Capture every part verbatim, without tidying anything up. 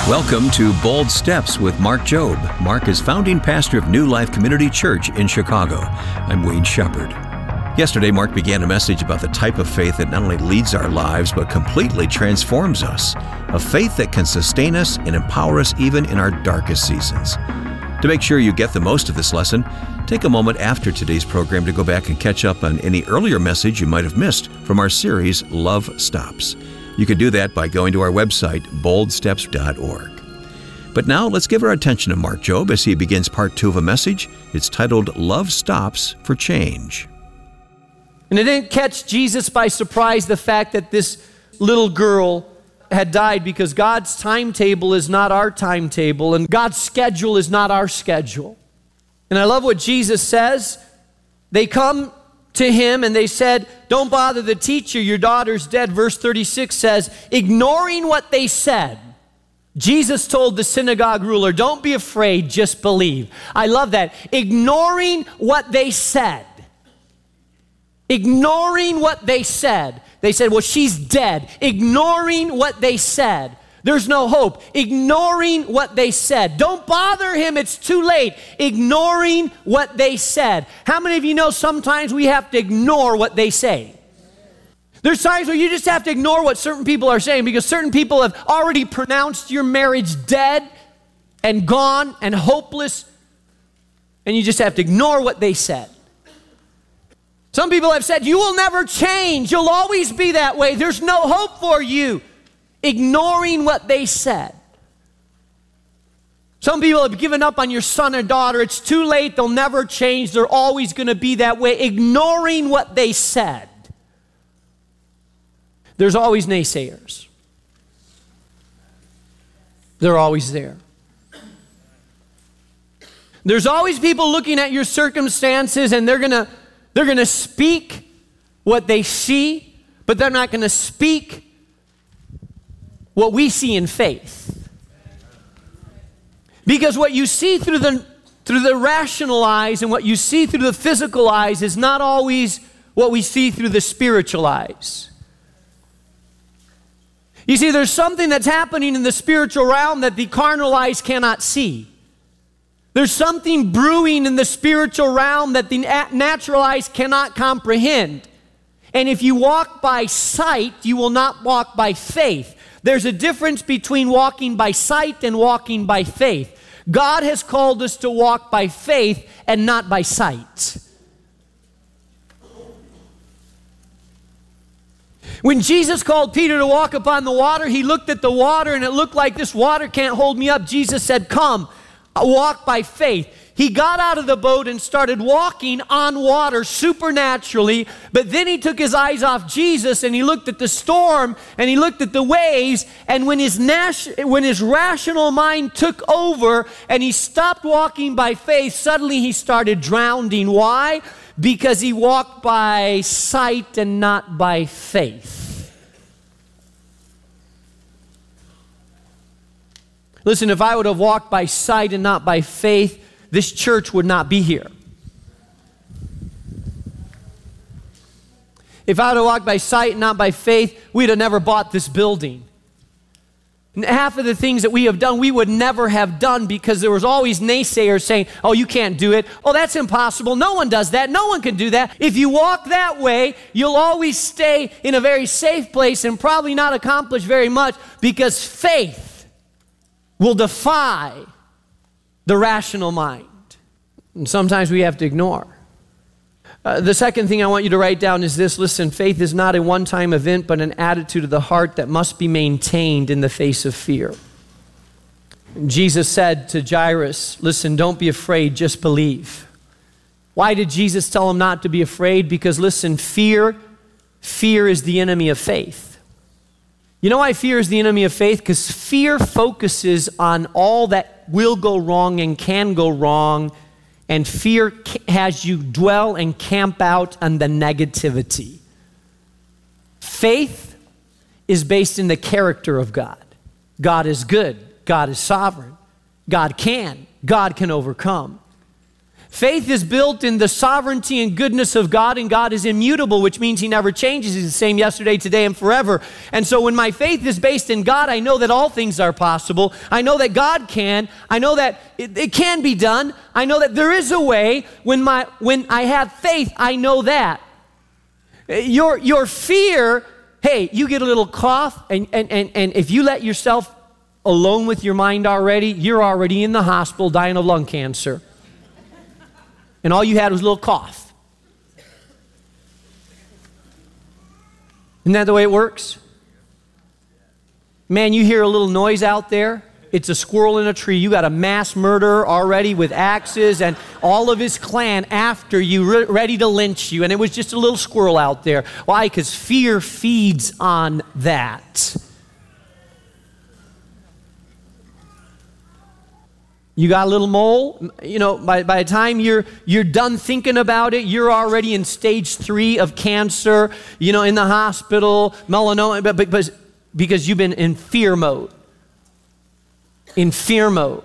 Welcome to Bold Steps with Mark Jobe. Mark is founding pastor of New Life Community Church in Chicago. I'm Wayne Shepherd. Yesterday, Mark began a message about the type of faith that not only leads our lives, but completely transforms us. A faith that can sustain us and empower us even in our darkest seasons. To make sure you get the most of this lesson, take a moment after today's program to go back and catch up on any earlier message you might have missed from our series, Love Stops. You can do that by going to our website, bold steps dot org. But now let's give our attention to Mark Jobe as he begins part two of a message. It's titled, Love Stops for Change. And it didn't catch Jesus by surprise the fact that this little girl had died, because God's timetable is not our timetable and God's schedule is not our schedule. And I love what Jesus says. They come to him and they said, "Don't bother the teacher, your daughter's dead." Verse thirty-six says, ignoring what they said, Jesus told the synagogue ruler, "Don't be afraid, just believe." I love that. Ignoring what they said. Ignoring what they said. They said, "Well, she's dead." Ignoring what they said. There's no hope. Ignoring what they said. Don't bother him, it's too late. Ignoring what they said. How many of you know sometimes we have to ignore what they say? There's times where you just have to ignore what certain people are saying, because certain people have already pronounced your marriage dead and gone and hopeless, and you just have to ignore what they said. Some people have said, "You will never change. You'll always be that way. There's no hope for you." Ignoring what they said. Some people have given up on your son or daughter. It's too late. They'll never change. They're always going to be that way. Ignoring what they said. There's always naysayers. They're always there. There's always people looking at your circumstances, and they're going to they're going to speak what they see, but they're not going to speak what we see in faith. Because what you see through the through the rational eyes and what you see through the physical eyes is not always what we see through the spiritual eyes. You see, there's something that's happening in the spiritual realm that the carnal eyes cannot see. There's something brewing in the spiritual realm that the natural eyes cannot comprehend. And if you walk by sight, you will not walk by faith. There's a difference between walking by sight and walking by faith. God has called us to walk by faith and not by sight. When Jesus called Peter to walk upon the water, he looked at the water and it looked like, "This water can't hold me up." Jesus said, "Come, walk by faith." He got out of the boat and started walking on water supernaturally, but then he took his eyes off Jesus and he looked at the storm and he looked at the waves, and when his, nas- when his rational mind took over and he stopped walking by faith, suddenly he started drowning. Why? Because he walked by sight and not by faith. Listen, if I would have walked by sight and not by faith, this church would not be here. If I would have walked by sight and not by faith, we'd have never bought this building. And half of the things that we have done, we would never have done, because there was always naysayers saying, "Oh, you can't do it. Oh, that's impossible. No one does that. No one can do that." If you walk that way, you'll always stay in a very safe place and probably not accomplish very much, because faith will defy the rational mind. And sometimes we have to ignore. Uh, the second thing I want you to write down is this. Listen, faith is not a one-time event, but an attitude of the heart that must be maintained in the face of fear. And Jesus said to Jairus, "Listen, don't be afraid, just believe." Why did Jesus tell him not to be afraid? Because listen, fear, fear is the enemy of faith. You know why fear is the enemy of faith? Because fear focuses on all that will go wrong and can go wrong, and fear has you dwell and camp out on the negativity. Faith is based in the character of God. God is good. God is sovereign. God can. God can overcome. Faith is built in the sovereignty and goodness of God, and God is immutable, which means he never changes. He's the same yesterday, today, and forever. And so when my faith is based in God, I know that all things are possible. I know that God can. I know that it, it can be done. I know that there is a way. When, my, when I have faith, I know that. Your, your fear, hey, you get a little cough, and, and, and, and if you let yourself alone with your mind already, you're already in the hospital dying of lung cancer. And all you had was a little cough. Isn't that the way it works? Man, you hear a little noise out there. It's a squirrel in a tree. You got a mass murderer already with axes and all of his clan after you, re- ready to lynch you. And it was just a little squirrel out there. Why? Because fear feeds on that. You got a little mole, you know, by, by the time you're, you're done thinking about it, you're already in stage three of cancer, you know, in the hospital, melanoma, but, but, but because you've been in fear mode. In fear mode.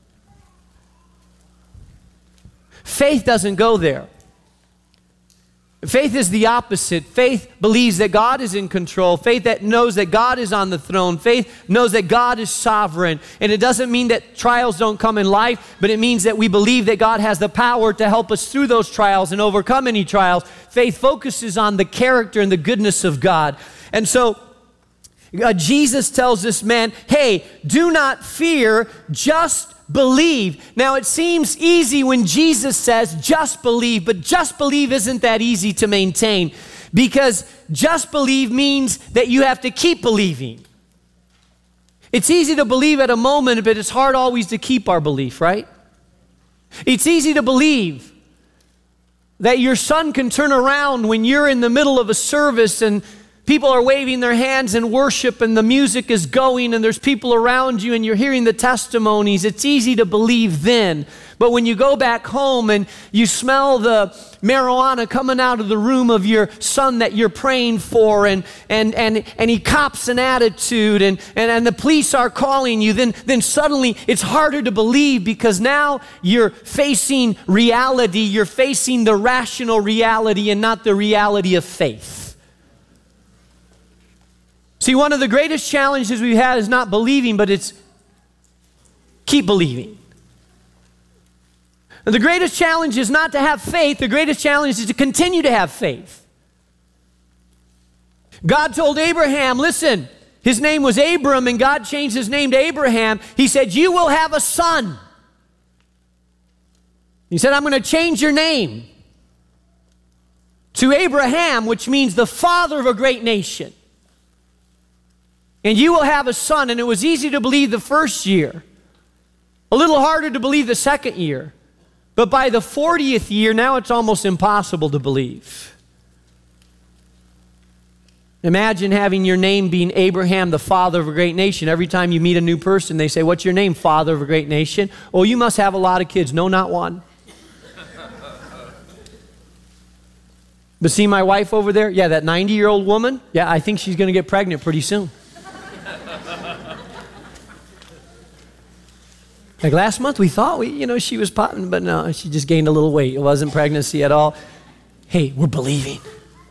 Faith doesn't go there. Faith is the opposite. Faith believes that God is in control. Faith that knows that God is on the throne. Faith knows that God is sovereign. And it doesn't mean that trials don't come in life, but it means that we believe that God has the power to help us through those trials and overcome any trials. Faith focuses on the character and the goodness of God. And so uh, Jesus tells this man, hey, do not fear, just believe. Now it seems easy when Jesus says just believe, but just believe isn't that easy to maintain, because just believe means that you have to keep believing. It's easy to believe at a moment, but it's hard always to keep our belief, right? It's easy to believe that your son can turn around when you're in the middle of a service and people are waving their hands in worship and the music is going and there's people around you and you're hearing the testimonies. It's easy to believe then. But when you go back home and you smell the marijuana coming out of the room of your son that you're praying for, and and and, and he cops an attitude, and, and, and the police are calling you, then, then suddenly it's harder to believe, because now you're facing reality. You're facing the rational reality and not the reality of faith. See, one of the greatest challenges we've had is not believing, but it's keep believing. And the greatest challenge is not to have faith. The greatest challenge is to continue to have faith. God told Abraham, listen, his name was Abram, and God changed his name to Abraham. He said, you will have a son. He said, I'm going to change your name to Abraham, which means the father of a great nation. And you will have a son. And it was easy to believe the first year, a little harder to believe the second year. But by the fortieth year, now it's almost impossible to believe. Imagine having your name being Abraham, the father of a great nation. Every time you meet a new person, they say, what's your name, father of a great nation? Oh, you must have a lot of kids. No, not one. But see my wife over there? Yeah, that ninety-year-old woman? Yeah, I think she's going to get pregnant pretty soon. Like last month, we thought we, you know, she was popping, but no, she just gained a little weight. It wasn't pregnancy at all. Hey, we're believing.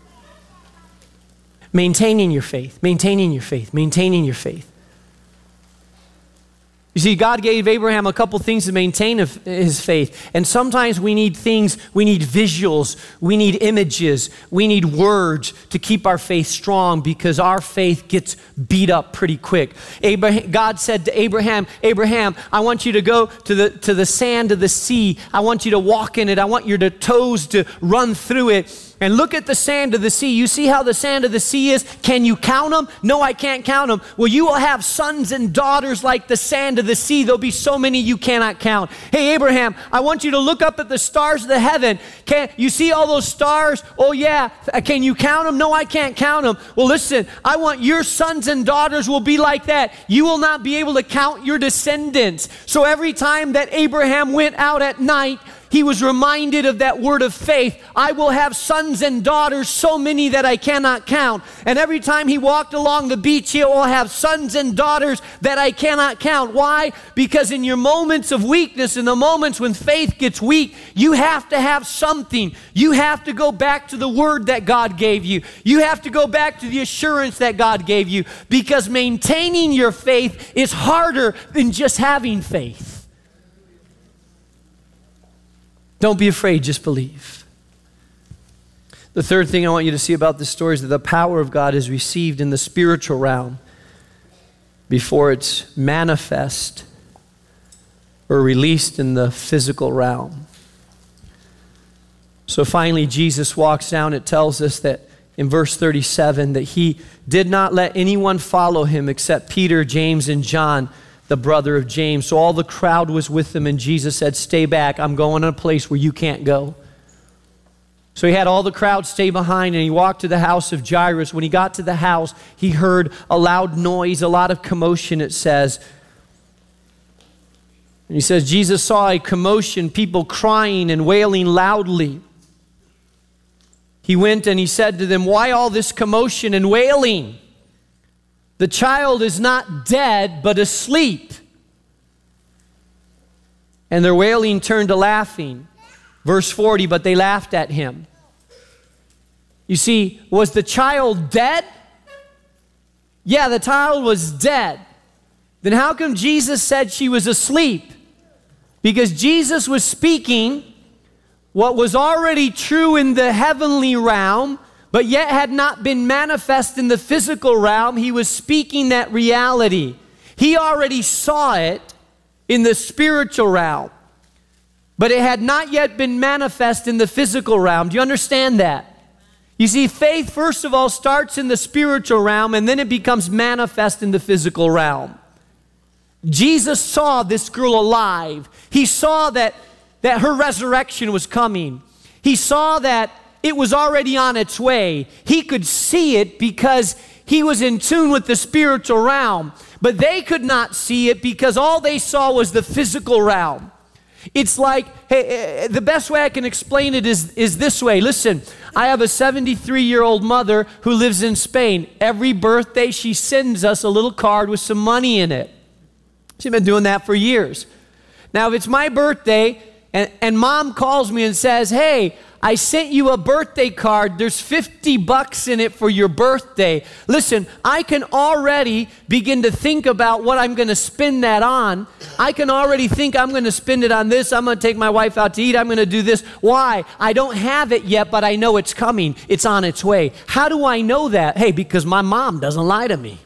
Maintaining your faith, maintaining your faith, maintaining your faith. You see, God gave Abraham a couple things to maintain his faith. And sometimes we need things, we need visuals, we need images, we need words to keep our faith strong, because our faith gets beat up pretty quick. Abraham, God said to Abraham, Abraham, I want you to go to the, to the sand of the sea. I want you to walk in it. I want your toes to run through it. And look at the sand of the sea. You see how the sand of the sea is? Can you count them? No, I can't count them. Well, you will have sons and daughters like the sand of the sea. There'll be so many you cannot count. Hey, Abraham, I want you to look up at the stars of the heaven. Can you see all those stars? Oh, yeah. Can you count them? No, I can't count them. Well, listen, I want your sons and daughters will be like that. You will not be able to count your descendants. So every time that Abraham went out at night, he was reminded of that word of faith. I will have sons and daughters, so many that I cannot count. And every time he walked along the beach, he will have sons and daughters that I cannot count. Why? Because in your moments of weakness, in the moments when faith gets weak, you have to have something. You have to go back to the word that God gave you. You have to go back to the assurance that God gave you, because maintaining your faith is harder than just having faith. Don't be afraid, just believe. The third thing I want you to see about this story is that the power of God is received in the spiritual realm before it's manifest or released in the physical realm. So finally, Jesus walks down. It tells us that in verse thirty-seven that he did not let anyone follow him except Peter, James, and John, the brother of James. So all the crowd was with him, and Jesus said, stay back. I'm going to a place where you can't go. So he had all the crowd stay behind, and he walked to the house of Jairus. When he got to the house, he heard a loud noise, a lot of commotion, it says. And he says, Jesus saw a commotion, people crying and wailing loudly. He went and he said to them, why all this commotion and wailing? The child is not dead, but asleep. And their wailing turned to laughing. Verse forty, but they laughed at him. You see, was the child dead? Yeah, the child was dead. Then how come Jesus said she was asleep? Because Jesus was speaking what was already true in the heavenly realm, but yet had not been manifest in the physical realm. He was speaking that reality. He already saw it in the spiritual realm, but it had not yet been manifest in the physical realm. Do you understand that? You see, faith, first of all, starts in the spiritual realm, and then it becomes manifest in the physical realm. Jesus saw this girl alive. He saw that, that her resurrection was coming. He saw that it was already on its way. He could see it because he was in tune with the spiritual realm. But they could not see it because all they saw was the physical realm. It's like, hey, the best way I can explain it is, is this way. Listen, I have a seventy-three-year-old mother who lives in Spain. Every birthday, she sends us a little card with some money in it. She's been doing that for years. Now, if it's my birthday and, and mom calls me and says, hey, I sent you a birthday card. There's fifty bucks in it for your birthday. Listen, I can already begin to think about what I'm going to spend that on. I can already think I'm going to spend it on this. I'm going to take my wife out to eat. I'm going to do this. Why? I don't have it yet, but I know it's coming. It's on its way. How do I know that? Hey, because my mom doesn't lie to me.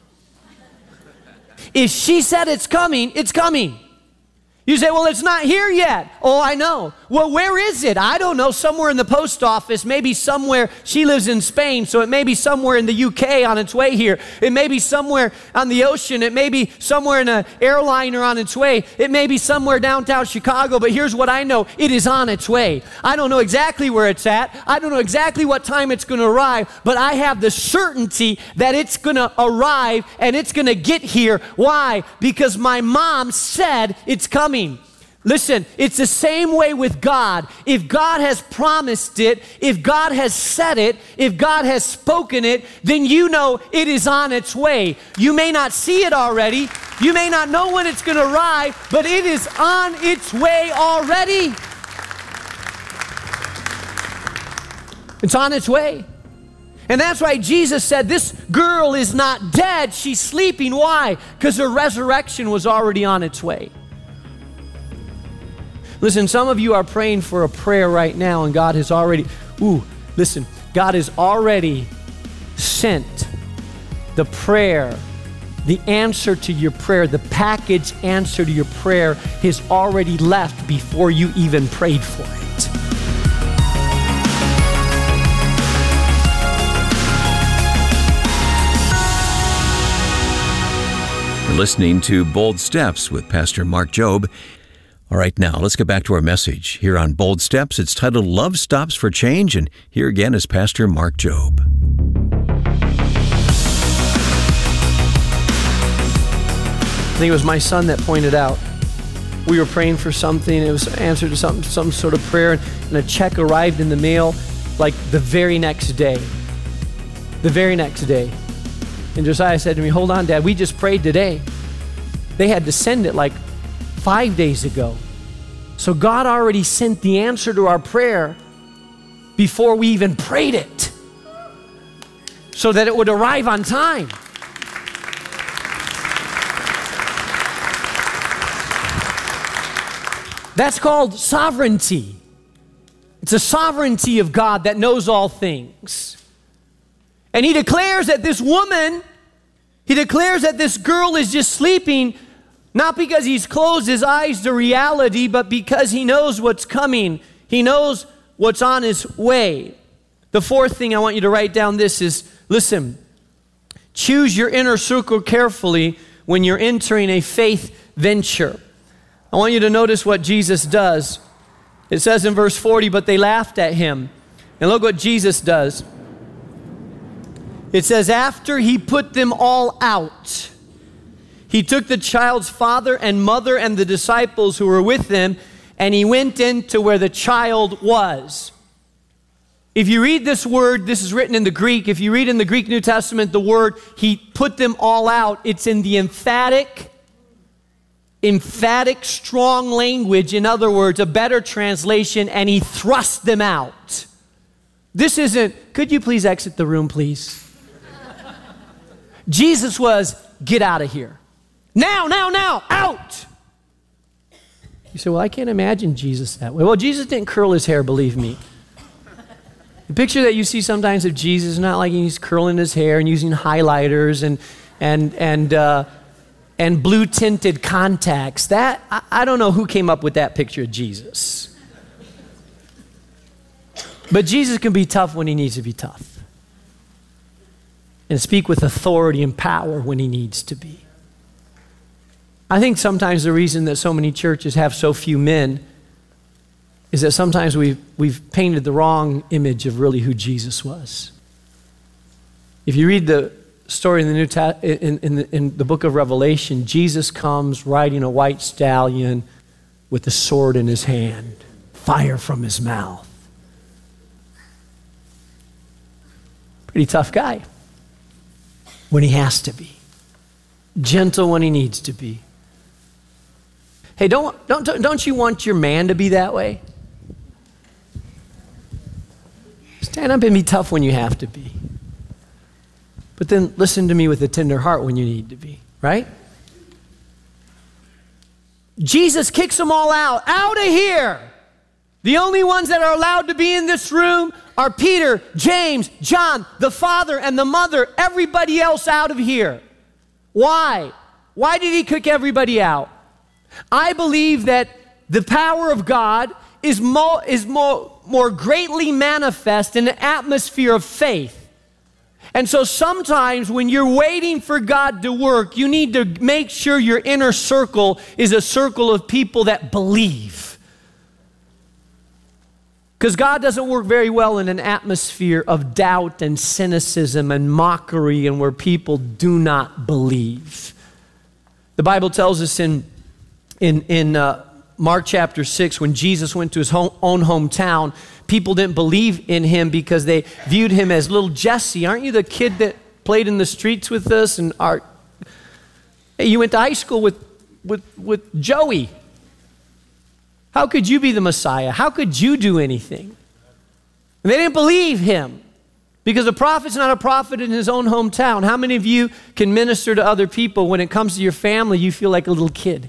If she said it's coming, it's coming. You say, well, it's not here yet. Oh, I know. Well, where is it? I don't know. Somewhere in the post office, maybe somewhere. She lives in Spain, so it may be somewhere in the U K on its way here. It may be somewhere on the ocean. It may be somewhere in an airliner on its way. It may be somewhere downtown Chicago, but here's what I know. It is on its way. I don't know exactly where it's at. I don't know exactly what time it's going to arrive, but I have the certainty that it's going to arrive and it's going to get here. Why? Because my mom said it's coming. Listen, it's the same way with God. If God has promised it, if God has said it, if God has spoken it, then you know it is on its way. You may not see it already. You may not know when it's going to arrive, but it is on its way already. It's on its way. And that's why Jesus said, this girl is not dead, she's sleeping. Why? Because her resurrection was already on its way. Listen, some of you are praying for a prayer right now, and God has already, ooh, listen, God has already sent the prayer, the answer to your prayer, the package answer to your prayer has already left before you even prayed for it. You're listening to Bold Steps with Pastor Mark Jobe. All right, now let's get back to our message here on Bold Steps. It's titled Love Stops for Change, and here again is Pastor Mark Jobe. I think it was my son that pointed out we were praying for something. It was answered to some, some sort of prayer, and a check arrived in the mail like the very next day. The very next day. And Josiah said to me, hold on, Dad, we just prayed today. They had to send it like five days ago. So God already sent the answer to our prayer before we even prayed it, so that it would arrive on time. That's called sovereignty. It's a sovereignty of God that knows all things. And he declares that this woman, he declares that this girl is just sleeping, not because he's closed his eyes to reality, but because he knows what's coming. He knows what's on his way. The fourth thing I want you to write down this is, listen, choose your inner circle carefully when you're entering a faith venture. I want you to notice what Jesus does. It says in verse forty, but they laughed at him. And look what Jesus does. It says, after he put them all out, he took the child's father and mother and the disciples who were with them, and he went into where the child was. If you read this word, this is written in the Greek. If you read in the Greek New Testament, the word, he put them all out, it's in the emphatic, emphatic, strong language. In other words, a better translation, and he thrust them out. This isn't, could you please exit the room, please? Jesus was, get out of here. Now, now, now, out. You say, well, I can't imagine Jesus that way. Well, Jesus didn't curl his hair, believe me. The picture that you see sometimes of Jesus is not like he's curling his hair and using highlighters and and and uh, and blue tinted contacts. That I, I don't know who came up with that picture of Jesus. But Jesus can be tough when he needs to be tough, and speak with authority and power when he needs to be. I think sometimes the reason that so many churches have so few men is that sometimes we've, we've painted the wrong image of really who Jesus was. If you read the story in the New Ta- in, in, the, in the book of Revelation, Jesus comes riding a white stallion with a sword in his hand, fire from his mouth. Pretty tough guy when he has to be. Gentle when he needs to be. Hey, don't, don't, don't you want your man to be that way? Stand up and be tough when you have to be. But then listen to me with a tender heart when you need to be, right? Jesus kicks them all out. Out of here. The only ones that are allowed to be in this room are Peter, James, John, the father and the mother. Everybody else out of here. Why? Why did he kick everybody out? I believe that the power of God is more, is more, more greatly manifest in an atmosphere of faith. And so sometimes when you're waiting for God to work, you need to make sure your inner circle is a circle of people that believe. Because God doesn't work very well in an atmosphere of doubt and cynicism and mockery and where people do not believe. The Bible tells us in In, in uh, Mark chapter six, when Jesus went to his home, own hometown, people didn't believe in him because they viewed him as little Jesse. Aren't you the kid that played in the streets with us? And our, hey, you went to high school with, with, with Joey. How could you be the Messiah? How could you do anything? And they didn't believe him because a prophet's not a prophet in his own hometown. How many of you can minister to other people when it comes to your family, you feel like a little kid?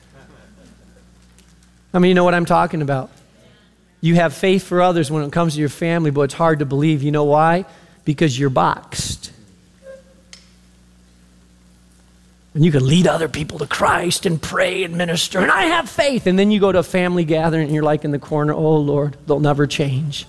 How many of you know what I'm talking about? You have faith for others when it comes to your family, but it's hard to believe. You know why? Because you're boxed. And you can lead other people to Christ and pray and minister, and I have faith. And then you go to a family gathering and you're like in the corner, oh Lord, they'll never change.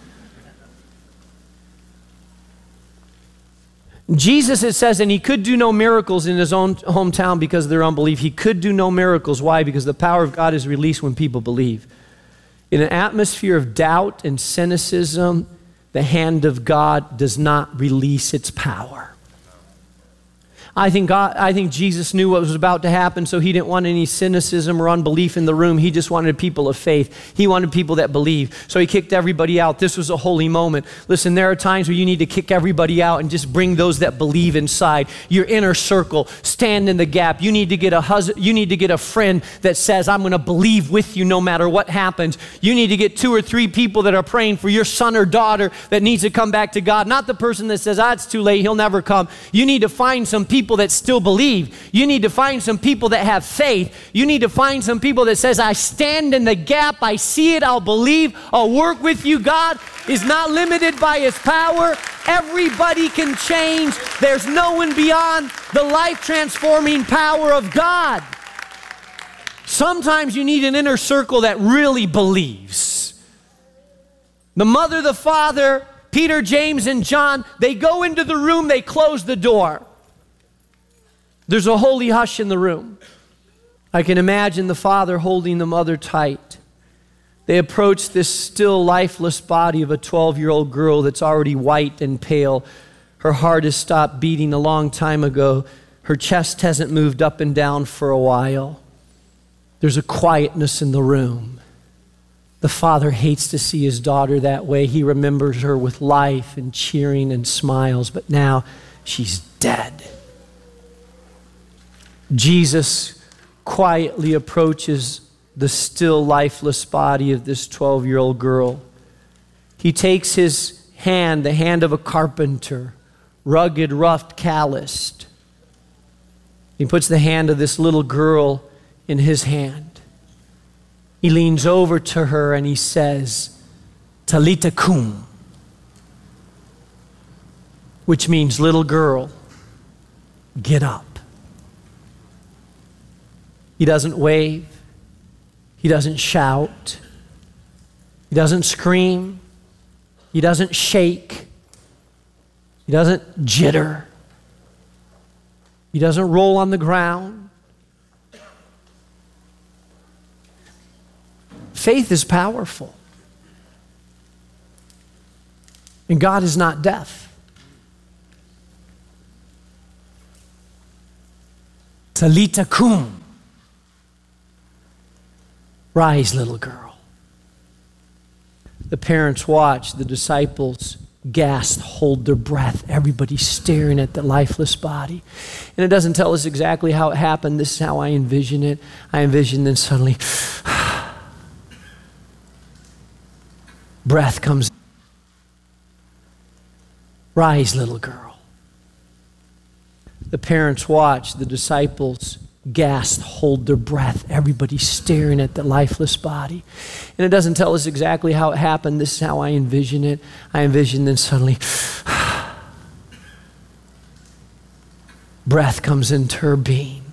Jesus, it says, and he could do no miracles in his own hometown because of their unbelief. He could do no miracles. Why? Because the power of God is released when people believe. In an atmosphere of doubt and cynicism, the hand of God does not release its power. I think God, I think Jesus knew what was about to happen, so he didn't want any cynicism or unbelief in the room. He just wanted people of faith. He wanted people that believe. So he kicked everybody out. This was a holy moment. Listen, there are times where you need to kick everybody out and just bring those that believe inside. Your inner circle, stand in the gap. You need to get a husband, you need to get a friend that says, I'm going to believe with you no matter what happens. You need to get two or three people that are praying for your son or daughter that needs to come back to God. Not the person that says, ah, it's too late, he'll never come. You need to find some people that still believe. You need to find some people that have faith. You need to find some people that says, I stand in the gap, I see it, I'll believe, I'll work with you. God is not limited by his power. Everybody can change. There's no one beyond the life-transforming power of God. Sometimes you need an inner circle that really believes. The mother, the father, Peter, James, and John, they go into the room, they close the door. There's a holy hush in the room. I can imagine the father holding the mother tight. They approach this still lifeless body of a twelve-year-old girl that's already white and pale. Her heart has stopped beating a long time ago. Her chest hasn't moved up and down for a while. There's a quietness in the room. The father hates to see his daughter that way. He remembers her with life and cheering and smiles, but now she's dead. Jesus quietly approaches the still lifeless body of this twelve-year-old girl. He takes his hand, the hand of a carpenter, rugged, rough, calloused. He puts the hand of this little girl in his hand. He leans over to her and he says, Talita kum, which means, little girl, get up. He doesn't wave. He doesn't shout. He doesn't scream. He doesn't shake. He doesn't jitter. He doesn't roll on the ground. Faith is powerful. And God is not deaf. Talita kum. Rise, little girl. The parents watch, the disciples gasp, hold their breath. Everybody's staring at the lifeless body. And it doesn't tell us exactly how it happened. This is how I envision it. I envision then suddenly, breath comes. Rise, little girl. The parents watch, the disciples gasp, hold their breath. Everybody's staring at the lifeless body. And it doesn't tell us exactly how it happened. This is how I envision it. I envision then suddenly, breath comes into her being.